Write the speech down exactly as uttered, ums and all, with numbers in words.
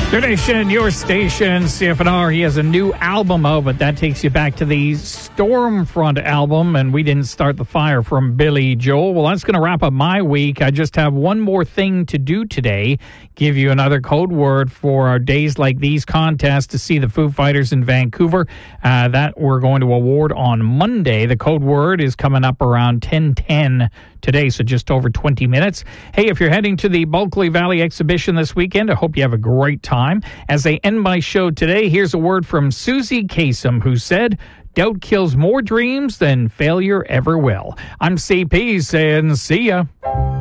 Your nation, your station, C F N R. He has a new album out, but that takes you back to the Stormfront album, and we didn't start the fire from Billy Joel. Well, that's going to wrap up my week. I just have one more thing to do today. Give you another code word for our Days Like These contest to see the Foo Fighters in Vancouver. Uh, that we're going to award on Monday. The code word is coming up around ten ten today, so just over twenty minutes. Hey, if you're heading to the Bulkley Valley exhibition this weekend, I hope you have a great time. As I end my show today, here's a word from Susie Kasem, who said, "Doubt kills more dreams than failure ever will." I'm C P saying see ya.